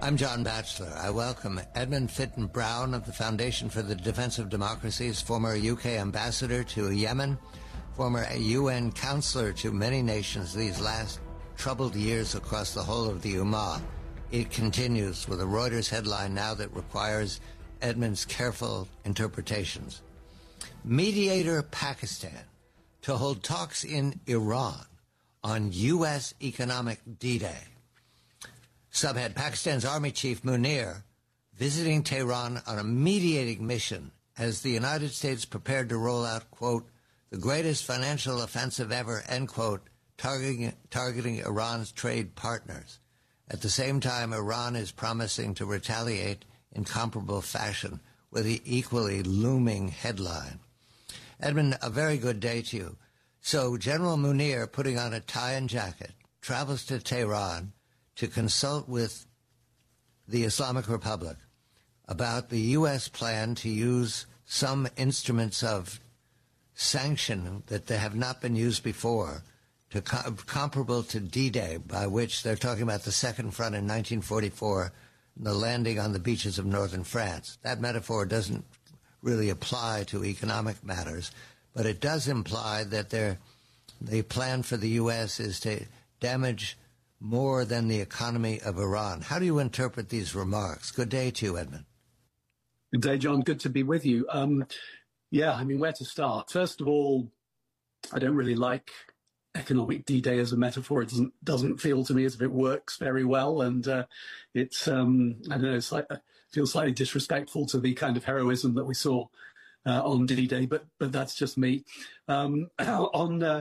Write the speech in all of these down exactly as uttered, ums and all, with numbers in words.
I'm John Batchelor. I welcome Edmund Fitton Brown of the Foundation for the Defense of Democracies, former U K ambassador to Yemen, former U N counselor to many nations these last troubled years across the whole of the Ummah. It continues with a Reuters headline now that requires Edmund's careful interpretations. Mediator Pakistan to hold talks in Iran on U S economic D-Day. Subhead, Pakistan's Army Chief Munir visiting Tehran on a mediating mission as the United States prepared to roll out, quote, the greatest financial offensive ever, end quote, targeting, targeting Iran's trade partners. At the same time, Iran is promising to retaliate in comparable fashion with the equally looming headline. Edmund, a very good day to you. So General Munir, putting on a tie and jacket, travels to Tehran to consult with the Islamic Republic about the U S plan to use some instruments of sanction that they have not been used before, to co- comparable to D-Day, by which they're talking about the Second Front in nineteen forty-four, and the landing on the beaches of northern France. That metaphor doesn't really apply to economic matters, but it does imply that they're, the plan for the U S is to damage more than the economy of Iran. How do you interpret these remarks? Good day to you, Edmund. Good day, John. Good to be with you. Um, yeah, I mean, where to start? First of all, I don't really like economic D-Day as a metaphor. It doesn't doesn't feel to me as if it works very well, and uh, it's um, I don't know, it's like, it feels slightly disrespectful to the kind of heroism that we saw uh, on D-Day. But but that's just me. Um, on uh,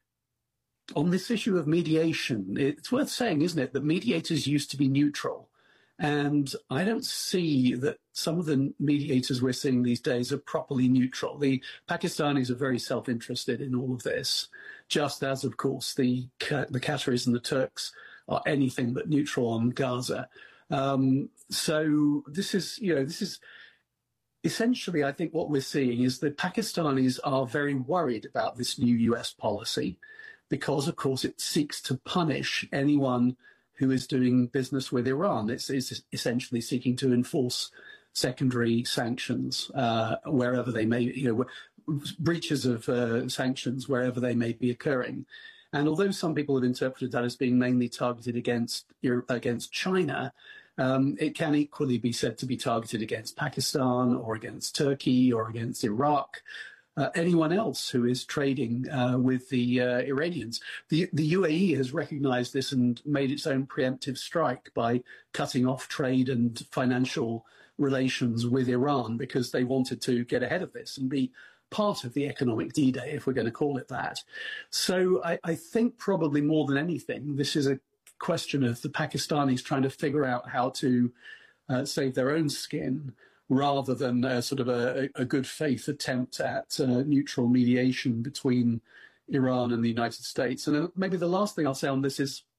On this issue of mediation, it's worth saying, isn't it, that mediators used to be neutral. And I don't see that some of the mediators we're seeing these days are properly neutral. The Pakistanis are very self-interested in all of this, just as, of course, the, the Qataris and the Turks are anything but neutral on Gaza. Um, so this is, you know, this is essentially, I think what we're seeing is that Pakistanis are very worried about this new U S policy, because, of course, it seeks to punish anyone who is doing business with Iran. It's, it's essentially seeking to enforce secondary sanctions uh, wherever they may, you know, breaches of uh, sanctions wherever they may be occurring. And although some people have interpreted that as being mainly targeted against against China, um, it can equally be said to be targeted against Pakistan or against Turkey or against Iraq. Uh, anyone else who is trading uh, with the uh, Iranians. The, the U A E has recognized this and made its own preemptive strike by cutting off trade and financial relations with Iran because they wanted to get ahead of this and be part of the economic D-Day, if we're going to call it that. So I, I think probably more than anything, this is a question of the Pakistanis trying to figure out how to uh, save their own skin, rather than uh, sort of a, a good faith attempt at uh, neutral mediation between Iran and the United States. And uh, maybe the last thing I'll say on this is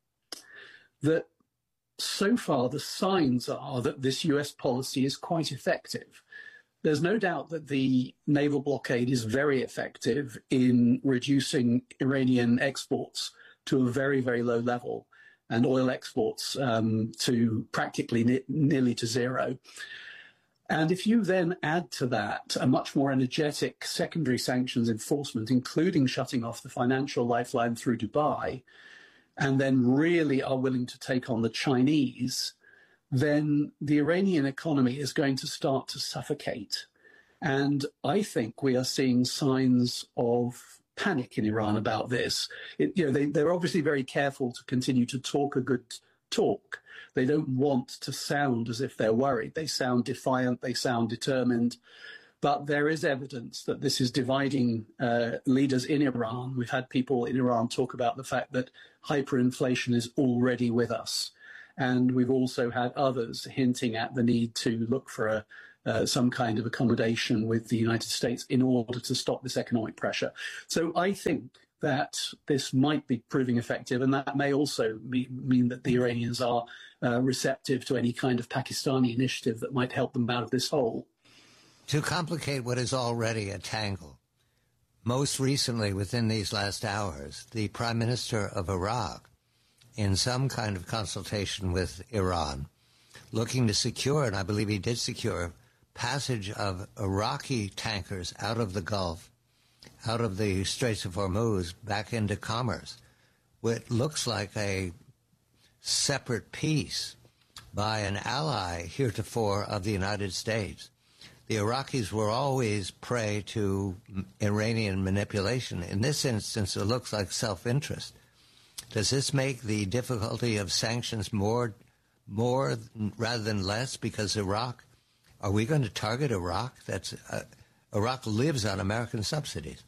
that so far the signs are that this U S policy is quite effective. There's no doubt that the naval blockade is very effective in reducing Iranian exports to a very, very low level, and oil exports um, to practically ne- nearly to zero. And if you then add to that a much more energetic secondary sanctions enforcement, including shutting off the financial lifeline through Dubai, and then really are willing to take on the Chinese, then the Iranian economy is going to start to suffocate. And I think we are seeing signs of panic in Iran about this. It, you know, they, they're obviously very careful to continue to talk a good talk. They don't want to sound as if they're worried. They sound defiant. They sound determined. But there is evidence that this is dividing uh, leaders in Iran. We've had people in Iran talk about the fact that hyperinflation is already with us. And we've also had others hinting at the need to look for a, uh, some kind of accommodation with the United States in order to stop this economic pressure. So I think that this might be proving effective, and that may also be, mean that the Iranians are uh, receptive to any kind of Pakistani initiative that might help them out of this hole. To complicate what is already a tangle, most recently within these last hours, the Prime Minister of Iraq, in some kind of consultation with Iran, looking to secure, and I believe he did secure, passage of Iraqi tankers out of the Gulf, out of the Straits of Hormuz, back into commerce. It looks like a separate peace by an ally heretofore of the United States. The Iraqis were always prey to Iranian manipulation. In this instance, it looks like self-interest. Does this make the difficulty of sanctions more, more rather than less? Because Iraq, are we going to target Iraq? That's uh, Iraq lives on American subsidies.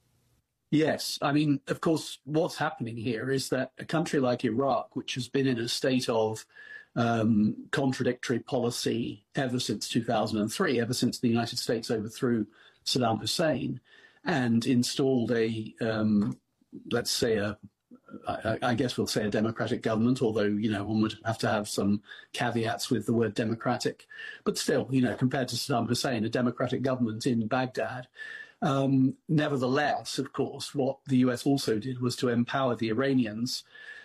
Yes. I mean, of course, what's happening here is that a country like Iraq, which has been in a state of um, contradictory policy ever since two thousand three, ever since the United States overthrew Saddam Hussein and installed a, um, let's say, a, I, I guess we'll say a democratic government, although, you know, one would have to have some caveats with the word democratic. But still, you know, compared to Saddam Hussein, a democratic government in Baghdad. Um, nevertheless, of course, what the U S also did was to empower the Iranians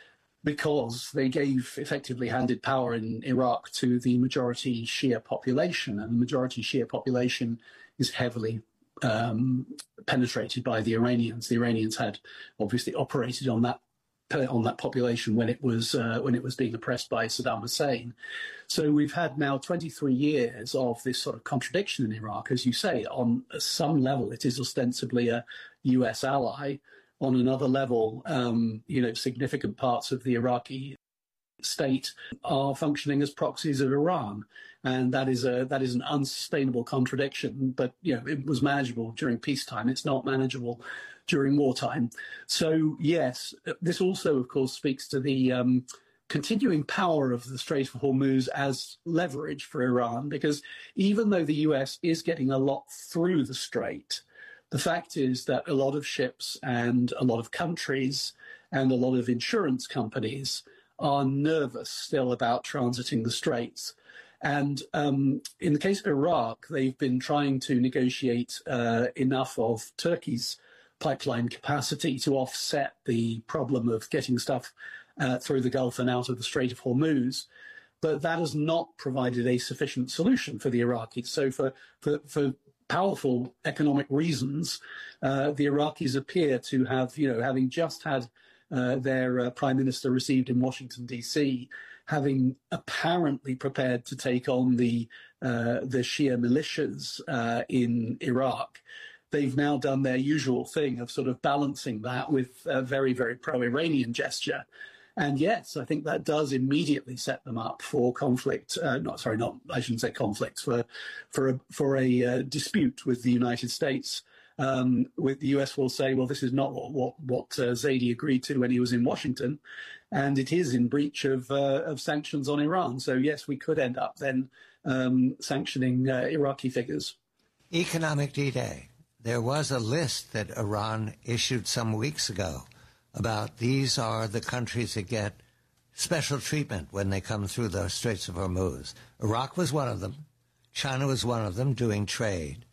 because they gave, effectively handed power in Iraq to the majority Shia population. And the majority Shia population is heavily um, penetrated by the Iranians. The Iranians had obviously operated on that on that population when it was uh, when it was being oppressed by Saddam Hussein. So we've had now twenty-three years of this sort of contradiction in Iraq. As you say, on some level, it is ostensibly a U S ally. On another level, um, you know, significant parts of the Iraqi state are functioning as proxies of Iran. And that is a that is an unsustainable contradiction. But, you know, it was manageable during peacetime. It's not manageable during wartime. So, yes, this also, of course, speaks to the um, continuing power of the Strait of Hormuz as leverage for Iran, because even though the U S is getting a lot through the strait, the fact is that a lot of ships and a lot of countries and a lot of insurance companies are nervous still about transiting the straits. And um, in the case of Iraq, they've been trying to negotiate uh, enough of Turkey's pipeline capacity to offset the problem of getting stuff uh, through the Gulf and out of the Strait of Hormuz. But that has not provided a sufficient solution for the Iraqis. So for, for, for powerful economic reasons, uh, the Iraqis appear to have, you know, having just had uh, their uh, prime minister received in Washington, D C, having apparently prepared to take on the, uh, the Shia militias uh, in Iraq, they've now done their usual thing of sort of balancing that with a very, very pro-Iranian gesture. And yes, I think that does immediately set them up for conflict. Uh, not sorry, not I shouldn't say conflict for for a, for a uh, dispute with the United States. Um, with the U S will say, well, this is not what what, what uh, Zaidi agreed to when he was in Washington, and it is in breach of uh, of sanctions on Iran. So yes, we could end up then um, sanctioning uh, Iraqi figures. Economic D-Day. There was a list that Iran issued some weeks ago about these are the countries that get special treatment when they come through the Straits of Hormuz. Iraq was one of them. China was one of them doing trade.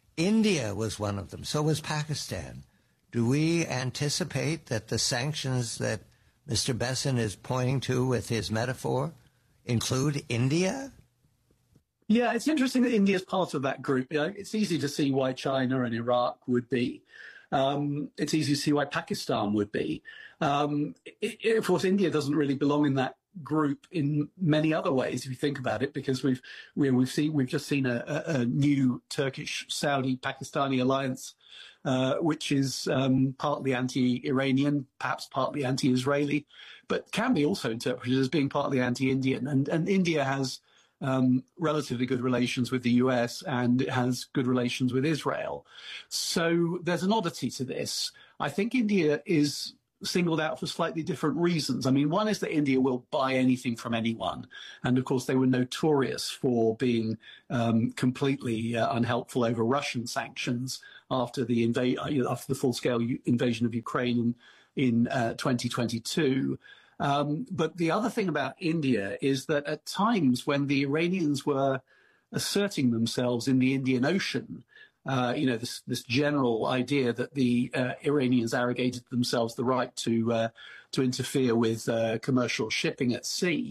India was one of them. So was Pakistan. Do we anticipate that the sanctions that Mister Bessent is pointing to with his metaphor include India? Yeah, it's interesting that India is part of that group. It's easy to see why China and Iraq would be. Um, it's easy to see why Pakistan would be. Um, it, it, of course, India doesn't really belong in that group in many other ways, if you think about it, because we've we, we've seen we've just seen a, a, a new Turkish, Saudi, Pakistani alliance, uh, which is um, partly anti-Iranian, perhaps partly anti-Israeli, but can be also interpreted as being partly anti-Indian. And and India has Um, relatively good relations with the U S and it has good relations with Israel. So there's an oddity to this. I think India is singled out for slightly different reasons. I mean, one is that India will buy anything from anyone. And of course, they were notorious for being um, completely uh, unhelpful over Russian sanctions after the inva- after the full-scale u- invasion of Ukraine in, in uh, twenty twenty-two. Um, but the other thing about India is that at times when the Iranians were asserting themselves in the Indian Ocean, uh, you know, this, this general idea that the uh, Iranians arrogated themselves the right to uh, to interfere with uh, commercial shipping at sea,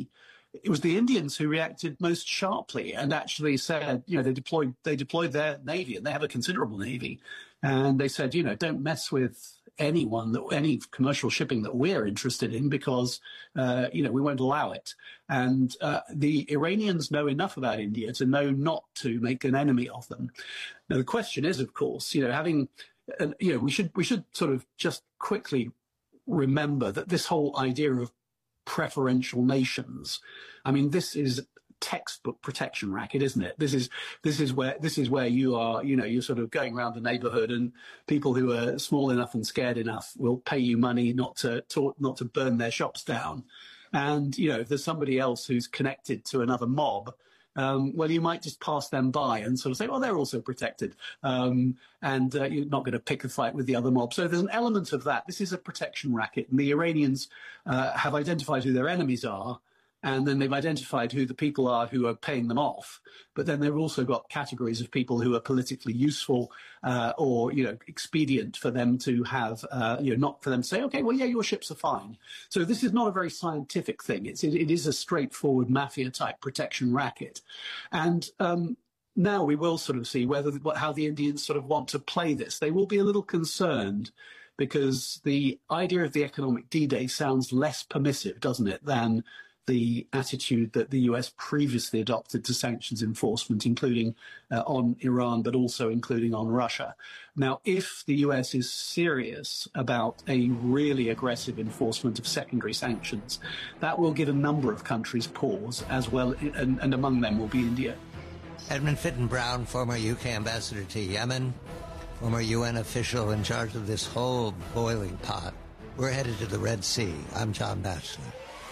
it was the Indians who reacted most sharply and actually said, you know, they deployed they deployed their navy, and they have a considerable navy, and they said, you know, don't mess with anyone that any commercial shipping that we're interested in, because uh, you know, we won't allow it. And uh, the Iranians know enough about India to know not to make an enemy of them. Now the question is, of course, you know, having uh, you know, we should we should sort of just quickly remember that this whole idea of preferential nations, I mean, this is textbook protection racket, isn't it? This is this is where this is where you are, you know, you're sort of going around the neighborhood, and people who are small enough and scared enough will pay you money not to, to not to burn their shops down. And, you know, if there's somebody else who's connected to another mob, um, well, you might just pass them by and sort of say, well, they're also protected. Um, and uh, you're not going to pick a fight with the other mob. So there's an element of that. This is a protection racket. And the Iranians uh, have identified who their enemies are. And then they've identified who the people are who are paying them off. But then they've also got categories of people who are politically useful uh, or, you know, expedient for them to have, uh, you know, not for them to say, OK, well, yeah, your ships are fine. So this is not a very scientific thing. It's, it, it is a straightforward mafia type protection racket. And um, now we will sort of see whether how the Indians sort of want to play this. They will be a little concerned, because the idea of the economic D-Day sounds less permissive, doesn't it, than the attitude that the U S previously adopted to sanctions enforcement, including uh, on Iran, but also including on Russia. Now, if the U S is serious about a really aggressive enforcement of secondary sanctions, that will give a number of countries pause as well, and, and among them will be India. Edmund Fitton Brown, former U K ambassador to Yemen, former U N official in charge of this whole boiling pot. We're headed to the Red Sea. I'm John Batchelor.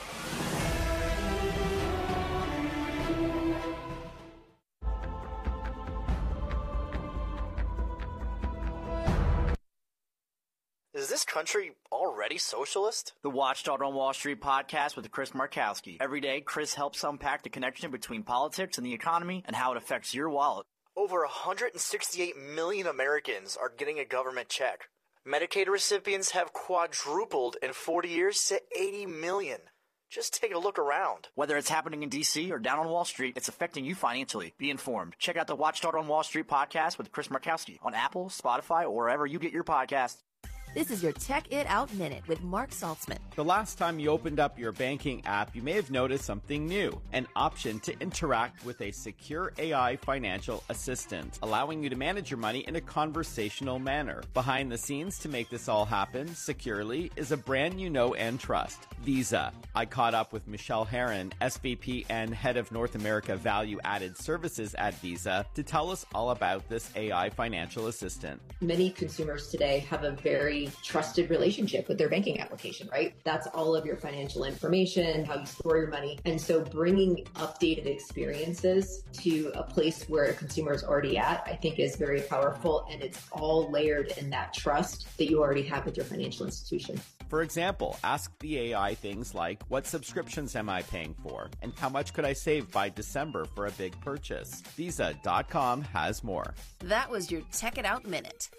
Is this country already socialist? The Watchdog on Wall Street podcast with Chris Markowski. Every day, Chris helps unpack the connection between politics and the economy and how it affects your wallet. Over one hundred sixty-eight million Americans are getting a government check. Medicaid recipients have quadrupled in forty years to eighty million. Just take a look around. Whether it's happening in D C or down on Wall Street, it's affecting you financially. Be informed. Check out the Watchdog on Wall Street podcast with Chris Markowski on Apple, Spotify, or wherever you get your podcasts. This is your Tech It Out Minute with Mark Saltzman. The last time you opened up your banking app, you may have noticed something new, an option to interact with a secure A I financial assistant, allowing you to manage your money in a conversational manner. Behind the scenes to make this all happen securely is a brand you know and trust, Visa. I caught up with Michelle Herron, S V P and Head of North America Value Added Services at Visa, to tell us all about this A I financial assistant. Many consumers today have a very trusted relationship with their banking application, right? That's all of your financial information, how you store your money. And so bringing updated experiences to a place where a consumer is already at, I think is very powerful. And it's all layered in that trust that you already have with your financial institution. For example, ask the A I things like, what subscriptions am I paying for? And how much could I save by December for a big purchase? Visa dot com has more. That was your Tech It Out Minute.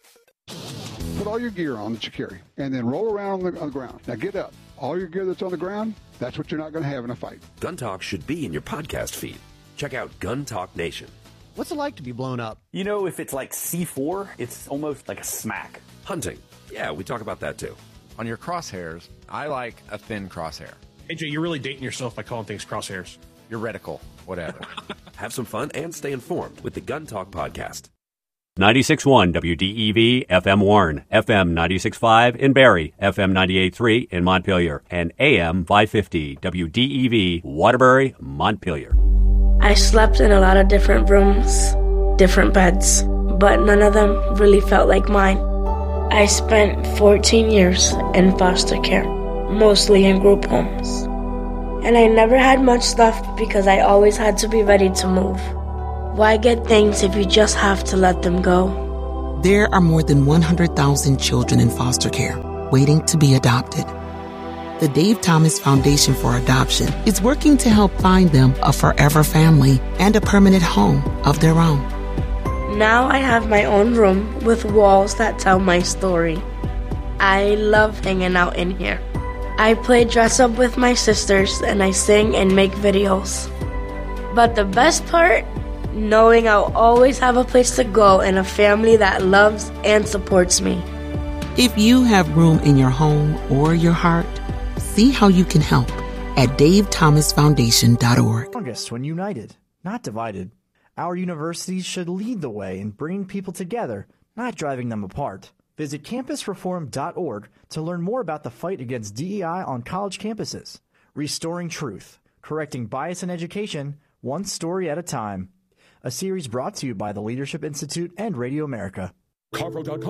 Put all your gear on that you carry, and then roll around on the, on the ground. Now get up. All your gear that's on the ground, that's what you're not going to have in a fight. Gun Talk should be in your podcast feed. Check out Gun Talk Nation. What's it like to be blown up? You know, if it's like C four, it's almost like a smack. Hunting. Yeah, we talk about that too. On your crosshairs, I like a thin crosshair. A J, you're really dating yourself by calling things crosshairs. Your reticle, whatever. Have some fun and stay informed with the Gun Talk podcast. ninety-six point one W D E V F M Warren, F M ninety-six point five in Barrie, F M ninety-eight point three in Montpelier, and A M five fifty W D E V Waterbury, Montpelier. I slept in a lot of different rooms, different beds, but none of them really felt like mine. I spent fourteen years in foster care, mostly in group homes. And I never had much stuff because I always had to be ready to move. Why get things if you just have to let them go? There are more than one hundred thousand children in foster care waiting to be adopted. The Dave Thomas Foundation for Adoption is working to help find them a forever family and a permanent home of their own. Now I have my own room with walls that tell my story. I love hanging out in here. I play dress up with my sisters and I sing and make videos. But the best part, knowing I'll always have a place to go and a family that loves and supports me. If you have room in your home or your heart, see how you can help at dave thomas foundation dot org. Strongest when united, not divided. Our universities should lead the way in bringing people together, not driving them apart. Visit campus reform dot org to learn more about the fight against D E I on college campuses. Restoring truth, correcting bias in education, one story at a time. A series brought to you by the Leadership Institute and Radio America. CarPro dot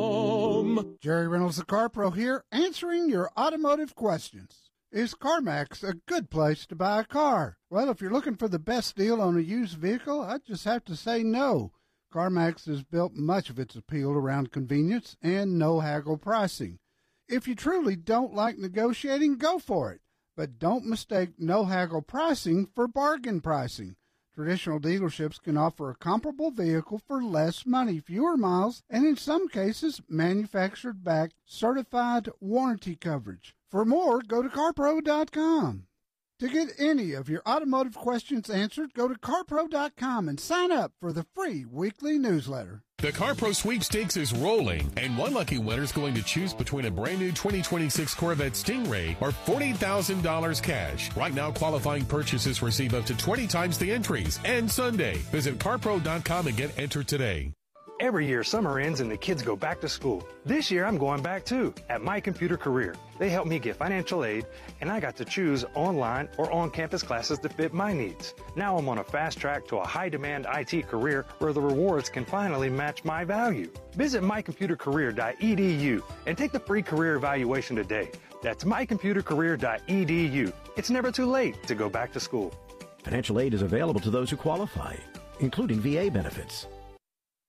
com. Jerry Reynolds of CarPro here, answering your automotive questions. Is CarMax a good place to buy a car? Well, if you're looking for the best deal on a used vehicle, I just have to say no. CarMax has built much of its appeal around convenience and no haggle pricing. If you truly don't like negotiating, go for it. But don't mistake no haggle pricing for bargain pricing. Traditional dealerships can offer a comparable vehicle for less money, fewer miles, and in some cases, manufactured-backed, certified warranty coverage. For more, go to CarPro dot com. To get any of your automotive questions answered, go to CarPro dot com and sign up for the free weekly newsletter. The CarPro sweepstakes is rolling, and one lucky winner is going to choose between a brand new twenty twenty-six Corvette Stingray or forty thousand dollars cash. Right now, qualifying purchases receive up to twenty times the entries. And Sunday, visit CarPro dot com and get entered today. Every year, summer ends and the kids go back to school. This year, I'm going back too, at My Computer Career. They helped me get financial aid, and I got to choose online or on-campus classes that fit my needs. Now I'm on a fast track to a high-demand I T career where the rewards can finally match my value. Visit my computer career dot e d u and take the free career evaluation today. That's my computer career dot e d u. It's never too late to go back to school. Financial aid is available to those who qualify, including V A benefits.